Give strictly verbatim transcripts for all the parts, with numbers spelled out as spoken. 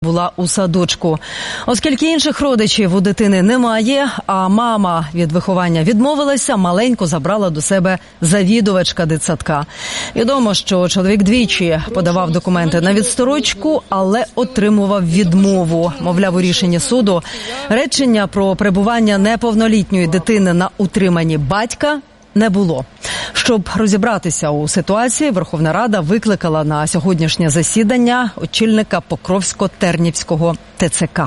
була у садочку. Оскільки інших родичів у дитини немає, а мама від виховання відмовилася, маленьку забрала до себе завідувачка дитсадка. Відомо, що чоловік двічі подавав документи на відстрочку, але отримував відмову. Мовляв, у рішенні суду речення про перебування неповнолітньої дитини на утриманні батька не було. Щоб розібратися у ситуації, Верховна Рада викликала на сьогоднішнє засідання очільника Покровсько-Тернівського ТЦК.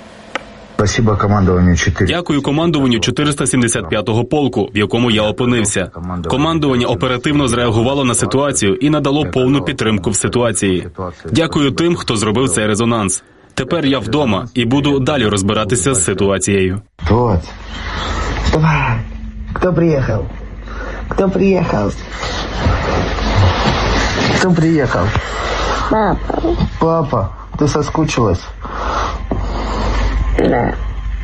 Дякую командуванню чотириста сімдесят п'ятого полку, в якому я опинився. Командування оперативно зреагувало на ситуацію і надало повну підтримку в ситуації. Дякую тим, хто зробив цей резонанс. Тепер я вдома і буду далі розбиратися з ситуацією. Вот. Давай. Хто приїхав? Кто приехал? Кто приехал? Папа. Папа, ты соскучилась? Да.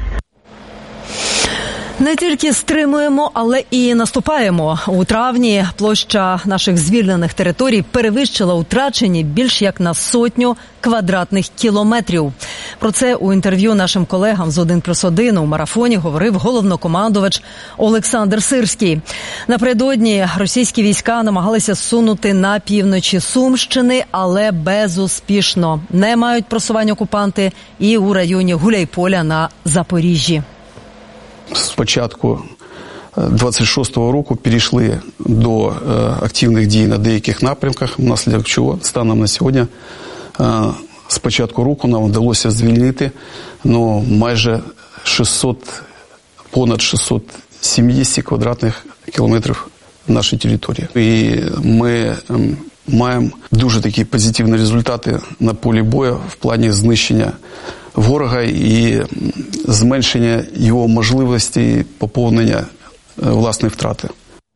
Не тільки стримуємо, але і наступаємо. У травні площа наших звільнених територій перевищила утрачені більш як на сотню квадратних кілометрів. Про це у інтерв'ю нашим колегам з один плюс один у марафоні говорив головнокомандувач Олександр Сирський. Напередодні російські війська намагалися зсунути на півночі Сумщини, але безуспішно. Не мають просування окупанти і у районі Гуляйполя на Запоріжжі. З початку двадцять шостого року перейшли до активних дій на деяких напрямках, внаслідок чого станом на сьогодні з початку року нам вдалося звільнити ну, майже шістсот, понад шістсот сімдесят квадратних кілометрів нашої території. І ми маємо дуже такі позитивні результати на полі бою в плані знищення ворога і зменшення його можливості поповнення власної втрати.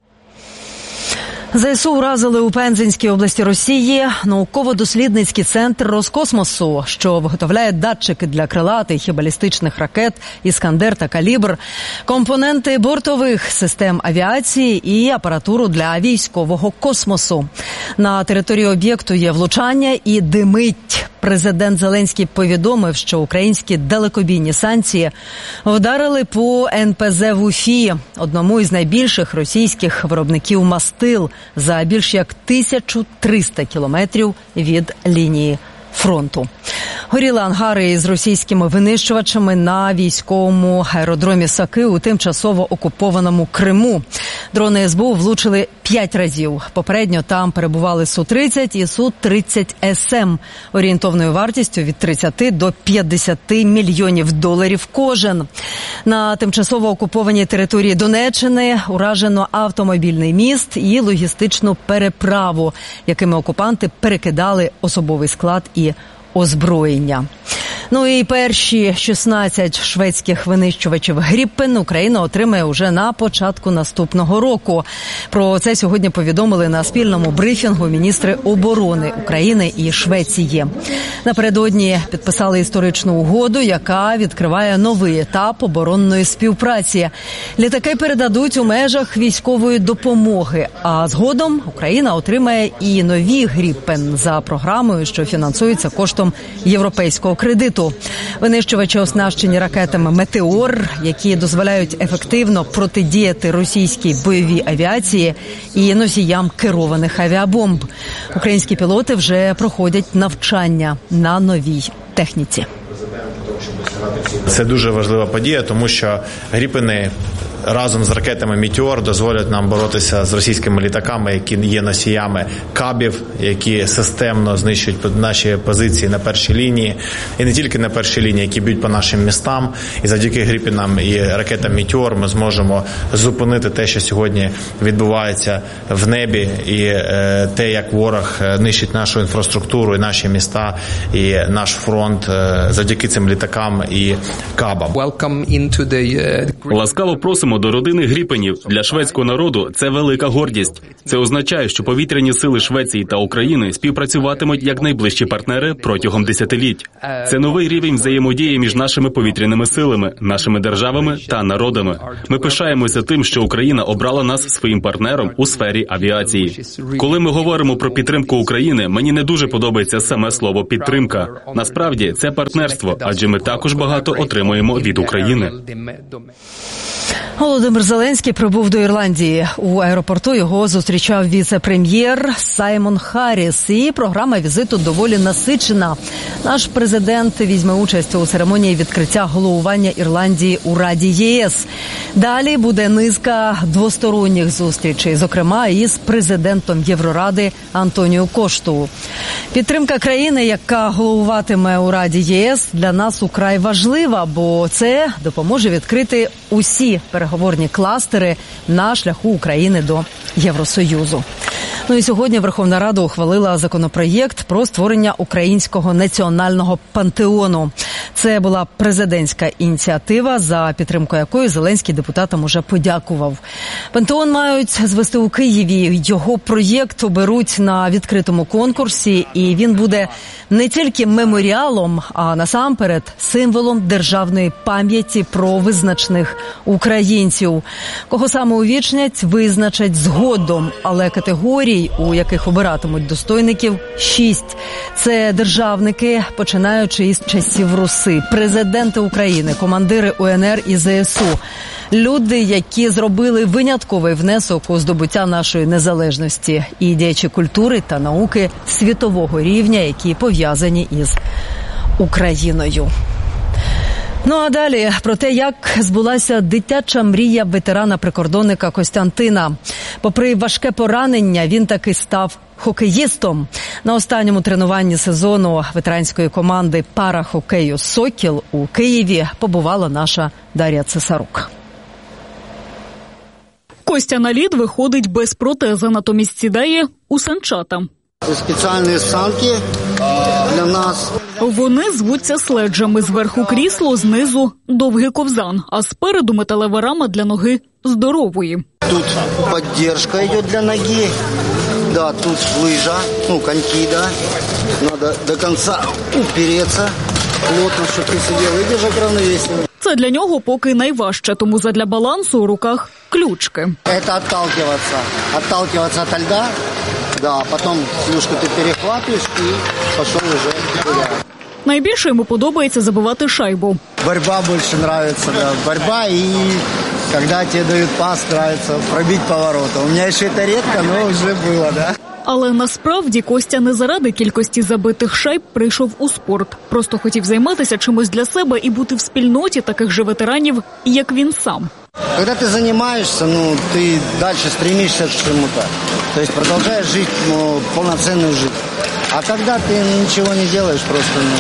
ЗСУ вразили у Пензенській області Росії науково-дослідницький центр Роскосмосу, що виготовляє датчики для крилатих і балістичних ракет «Іскандер» та «Калібр», компоненти бортових систем авіації і апаратуру для військового космосу. На території об'єкту є влучання і димить. Президент Зеленський повідомив, що українські далекобійні санкції вдарили по ен пе зе в Уфі, одному із найбільших російських виробників мастил, за більш як тисячу триста кілометрів від лінії фронту. Горіли ангари із російськими винищувачами на військовому аеродромі Саки у тимчасово окупованому Криму. Дрони ес бе у влучили п'ять разів. Попередньо там перебували Су тридцять і Су тридцять ес ем орієнтовною вартістю від тридцяти до п'ятдесяти мільйонів доларів кожен. На тимчасово окупованій території Донеччини уражено автомобільний міст і логістичну переправу, якими окупанти перекидали особовий склад і озброєння. Ну і перші шістнадцять шведських винищувачів «Гріппен» Україна отримає уже на початку наступного року. Про це сьогодні повідомили на спільному брифінгу міністри оборони України і Швеції. Напередодні підписали історичну угоду, яка відкриває новий етап оборонної співпраці. Літаки передадуть у межах військової допомоги, а згодом Україна отримає і нові «Гріппен» за програмою, що фінансується коштом європейського кредиту. Винищувачі оснащені ракетами «Метеор», які дозволяють ефективно протидіяти російській бойовій авіації і носіям керованих авіабомб. Українські пілоти вже проходять навчання на новій техніці. Це дуже важлива подія, тому що «Гріппени» разом з ракетами «Метеор» дозволять нам боротися з російськими літаками, які є носіями кабів, які системно знищують наші позиції на першій лінії. І не тільки на першій лінії, які б'ють по нашим містам. І завдяки «Гріппенам» і ракетам «Метеор» ми зможемо зупинити те, що сьогодні відбувається в небі, і е, те, як ворог нищить нашу інфраструктуру, і наші міста, і наш фронт е, завдяки цим літакам і кабам. Ласкаво просимо належимо до родини Гріпенів. Для шведського народу це велика гордість. Це означає, що повітряні сили Швеції та України співпрацюватимуть як найближчі партнери протягом десятиліть. Це новий рівень взаємодії між нашими повітряними силами, нашими державами та народами. Ми пишаємося тим, що Україна обрала нас своїм партнером у сфері авіації. Коли ми говоримо про підтримку України, мені не дуже подобається саме слово «підтримка». Насправді, це партнерство, адже ми також багато отримуємо від України. Володимир Зеленський прибув до Ірландії. У аеропорту його зустрічав віце-прем'єр Саймон Харріс. І програма візиту доволі насичена. Наш президент візьме участь у церемонії відкриття головування Ірландії у Раді ЄС. Далі буде низка двосторонніх зустрічей, зокрема із президентом Євроради Антоніо Кошту. Підтримка країни, яка головуватиме у Раді ЄС, для нас украй важлива, бо це допоможе відкрити усі переговорні кластери на шляху України до Євросоюзу. Ну і сьогодні Верховна Рада ухвалила законопроєкт про створення українського національного пантеону. Це була президентська ініціатива, за підтримку якої Зеленський депутатам уже подякував. Пантеон мають звести у Києві. Його проєкт оберуть на відкритому конкурсі, і він буде не тільки меморіалом, а насамперед символом державної пам'яті про визначених українців. Кого саме увічнять, визначать згодом, але категорій, у яких обиратимуть достойників, шість. Це державники, починаючи із часів Руси, президенти України, командири УНР і ЗСУ. Люди, які зробили винятковий внесок у здобуття нашої незалежності, і діячі культури та науки світового рівня, які пов'язані із Україною. Ну а далі про те, як збулася дитяча мрія ветерана-прикордонника Костянтина. Попри важке поранення, він таки став хокеїстом. На останньому тренуванні сезону ветеранської команди парахокею «Сокіл» у Києві побувала наша Дар'я Цесарук. Костя на лід виходить без протеза, натомість сідає у санчата. Це спеціальні санки для нас. Вони звуться следжами. Зверху крісло, знизу довгий ковзан, а спереду металева рама для ноги здорової. Тут підтримка йде для ноги. Да, тут лыжа, ну, коньки, да. Надо до конца упереться плотно, щоб ти сидів і держав равновесие. Це для нього поки найважче, тому задля балансу у руках ключки. Це відталкиватися, відталкиватися від льда, да, потім клюшку ти перехватуєш і пішов вже гуляти. Найбільше йому подобається забивати шайбу. Борьба більше подобається, да. Борьба і коли тебе дають пас, подобається пробити поворота. У мене ще це рідко, але вже було, да. Але насправді Костя не заради кількості забитих шайб прийшов у спорт. Просто хотів займатися чимось для себе і бути в спільноті таких же ветеранів, як він сам. Коли ти займаєшся, ну, ти далі стремишся к чому-то. Тобто продовжуєш жити, ну, повноцінну життя. А коли ти нічого не робиш, просто, ну,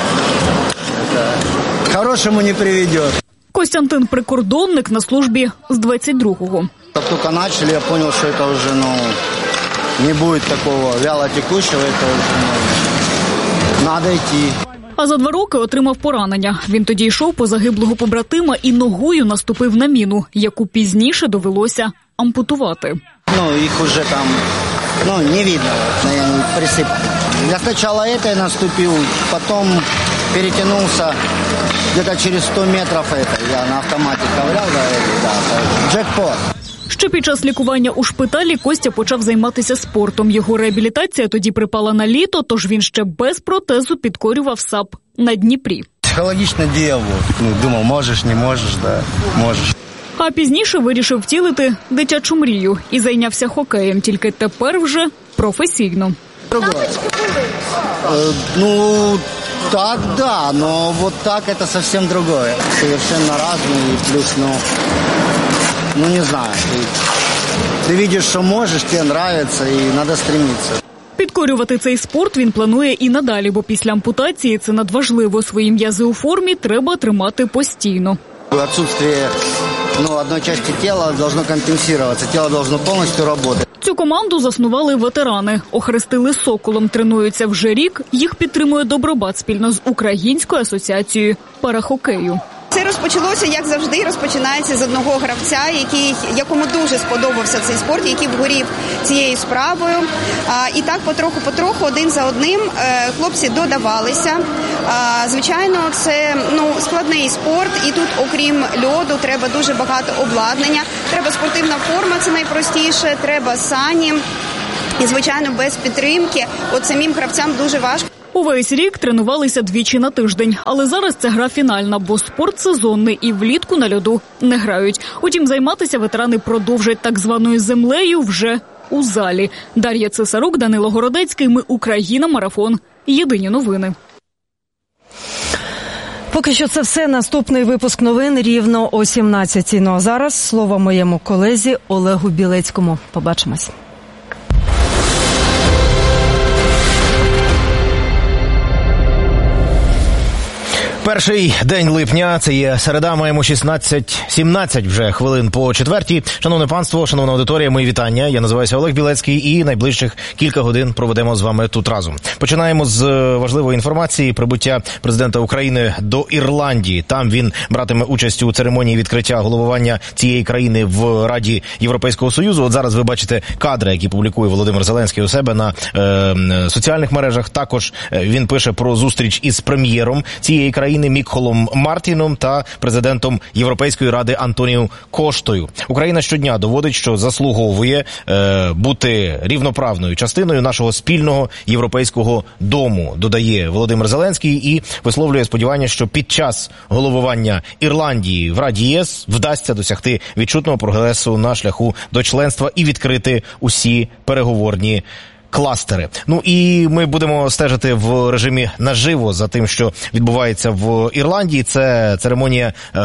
це хорошому не приведе. Костянтин – прикордонник на службі з двадцять другого. Як тільки почали, я зрозумів, що це вже, ну, не буде такого вялотекущого, це вже, ну, треба йти. А за два роки отримав поранення. Він тоді йшов по загиблого побратима і ногою наступив на міну, яку пізніше довелося ампутувати. Ну, їх вже там, ну, не видно, присип. Я спочатку це наступив, потім перетягнувся десь через сто метрів, это, я на автоматі ковырял, да, да, джекпот. Ще під час лікування у шпиталі Костя почав займатися спортом. Його реабілітація тоді припала на літо, тож він ще без протезу підкорював САП на Дніпрі. Психологічно діяв, ну, думав, можеш, не можеш, да, можеш. А пізніше вирішив втілити дитячу мрію і зайнявся хокеєм, тільки тепер вже професійно. Другое. Э, ну, так, да, но вот так это совсем другое. Совершенно разные, и плюс, ну, ну не знаю. Ты, ты видишь, что можешь, тебе нравится, и надо стремиться. Підкорювати цей спорт він планує і надалі, бо після ампутації це надважливо. Свої м'язи у формі треба тримати постійно. Отсутствие, ну, одной части тела должно компенсироваться, тело должно повністю работать. Цю команду заснували ветерани. Охрестили «Соколом», тренуються вже рік. Їх підтримує Добробат спільно з Українською асоціацією парахокею. Це розпочалося, як завжди, розпочинається з одного гравця, який, якому дуже сподобався цей спорт, який вгорів цією справою. А, і так потроху-потроху, один за одним, е, хлопці додавалися. А, звичайно, це ну, складний спорт, і тут, окрім льоду, треба дуже багато обладнання. Треба спортивна форма, це найпростіше, треба сані. І, звичайно, без підтримки, от самим гравцям дуже важко. Увесь рік тренувалися двічі на тиждень, але зараз це гра фінальна, бо спорт сезонний і влітку на льоду не грають. Утім, займатися ветерани продовжать так званою землею вже у залі. Дар'я Цесарук, Данило Городецький, ми Україна, марафон. Єдині новини. Поки що це все. Наступний випуск новин рівно о сімнадцятій. Ну а зараз слово моєму колезі Олегу Білецькому. Побачимось. Перший день липня, це є середа, маємо шістнадцять сімнадцять вже хвилин по четвертій. Шановне панство, шановна аудиторія, мої вітання. Я називаюся Олег Білецький і найближчих кілька годин проведемо з вами тут разом. Починаємо з важливої інформації. Прибуття президента України до Ірландії. Там він братиме участь у церемонії відкриття головування цієї країни в Раді Європейського Союзу. От зараз ви бачите кадри, які публікує Володимир Зеленський у себе на е, соціальних мережах. Також він пише про зустріч із прем'єром цієї країни Мікхолом Мартіном та президентом Європейської ради Антоніо Коштою. Україна щодня доводить, що заслуговує е, бути рівноправною частиною нашого спільного європейського дому, додає Володимир Зеленський і висловлює сподівання, що під час головування Ірландії в Раді ЄС вдасться досягти відчутного прогресу на шляху до членства і відкрити усі переговорні кластери. Ну і ми будемо стежити в режимі наживо за тим, що відбувається в Ірландії. Це церемонія е,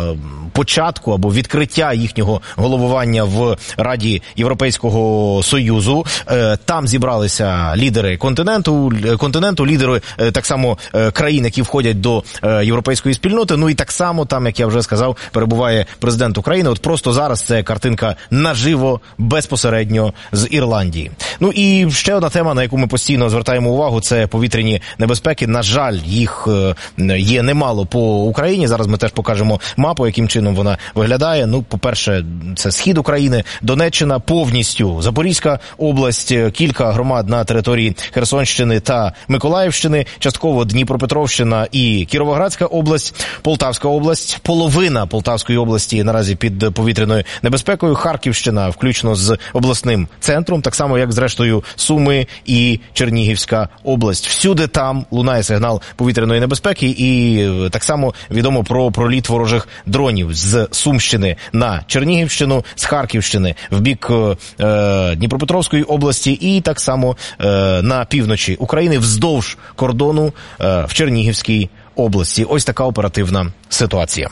початку або відкриття їхнього головування в Раді Європейського Союзу. Е, там зібралися лідери континенту, континенту, лідери е, так само е, країн, які входять до е, європейської спільноти. Ну і так само там, як я вже сказав, перебуває президент України. От просто зараз це картинка наживо, безпосередньо з Ірландії. Ну і ще одна тема, на яку ми постійно звертаємо увагу, це повітряні небезпеки. На жаль, їх є немало по Україні. Зараз ми теж покажемо мапу, яким чином вона виглядає. Ну, по-перше, це схід України, Донеччина повністю, Запорізька область, кілька громад на території Херсонщини та Миколаївщини, частково Дніпропетровщина і Кіровоградська область, Полтавська область, половина Полтавської області наразі під повітряною небезпекою, Харківщина, включно з обласним центром, так само, як зрештою Суми і Чернігівська область. Всюди там лунає сигнал повітряної небезпеки, і так само відомо про проліт ворожих дронів з Сумщини на Чернігівщину, з Харківщини в бік е, Дніпропетровської області і так само е, на півночі України вздовж кордону е, в Чернігівській області. Ось така оперативна ситуація.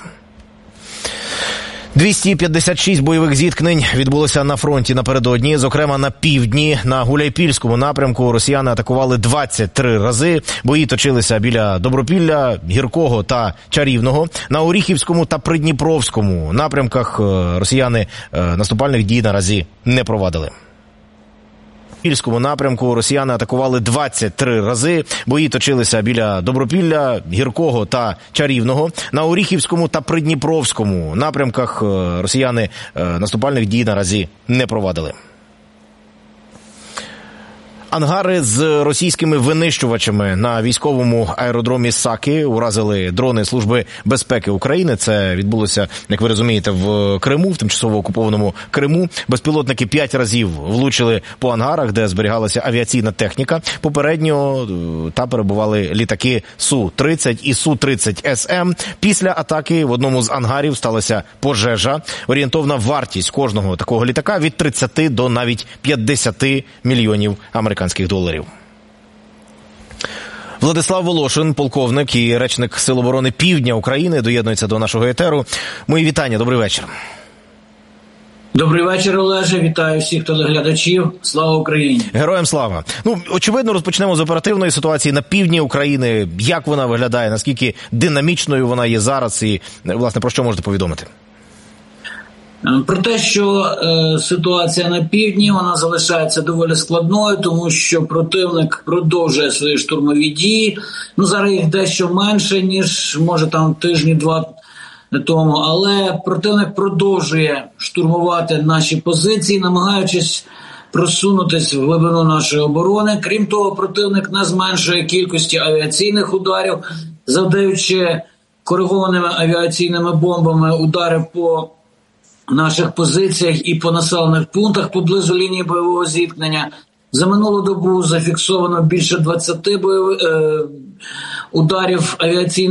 двісті п'ятдесят шість бойових зіткнень відбулося на фронті напередодні. Зокрема, на півдні, на Гуляйпільському напрямку росіяни атакували двадцять три рази. Бої точилися біля Добропілля, Гіркого та Чарівного. На Оріхівському та Придніпровському напрямках росіяни наступальних дій наразі не провадили. На Пільському напрямку росіяни атакували двадцять три рази. Бої точилися біля Добропілля, Гіркого та Чарівного. На Оріхівському та Придніпровському напрямках росіяни наступальних дій наразі не провадили. Ангари з російськими винищувачами на військовому аеродромі Саки уразили дрони Служби безпеки України. Це відбулося, як ви розумієте, в Криму, в тимчасово окупованому Криму. Безпілотники п'ять разів влучили по ангарах, де зберігалася авіаційна техніка. Попередньо там перебували літаки Су тридцять і Су тридцять Ес Ем. Після атаки в одному з ангарів сталася пожежа. Орієнтовна вартість кожного такого літака від тридцяти до навіть п'ятдесяти мільйонів американських доларів. Владислав Волошин, полковник і речник Сил оборони Півдня України, доєднується до нашого етеру. Мої вітання, добрий вечір. Добрий вечір, Олеже. Вітаю всіх телеглядачів. Слава Україні! Героям слава! Ну, очевидно, розпочнемо з оперативної ситуації на півдні України. Як вона виглядає, наскільки динамічною вона є зараз і, власне, про що можете повідомити? Про те, що е, ситуація на півдні, вона залишається доволі складною, тому що противник продовжує свої штурмові дії. Ну, зараз їх дещо менше, ніж, може, там тижні два тому, але противник продовжує штурмувати наші позиції, намагаючись просунутись в глибину нашої оборони. Крім того, противник не зменшує кількості авіаційних ударів, завдаючи коригованими авіаційними бомбами удари по наших позиціях і по населених пунктах поблизу лінії бойового зіткнення. За минулу добу зафіксовано більше двадцяти бойових е, ударів авіаційних